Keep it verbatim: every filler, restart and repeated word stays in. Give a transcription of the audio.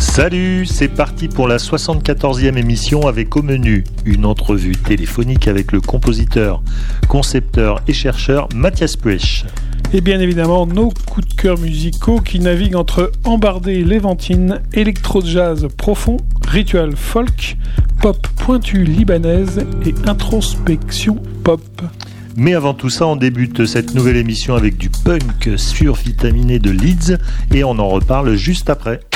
Salut, c'est parti pour la soixante-quatorzième émission avec au menu une entrevue téléphonique avec le compositeur, concepteur et chercheur Mathias Puech. Et bien évidemment nos coups de cœur musicaux qui naviguent entre embardé et lévantine, électro-jazz profond, ritual folk, pop pointu libanaise et introspection pop. Mais avant tout ça, on débute cette nouvelle émission avec du punk survitaminé de Leeds et on en reparle juste après.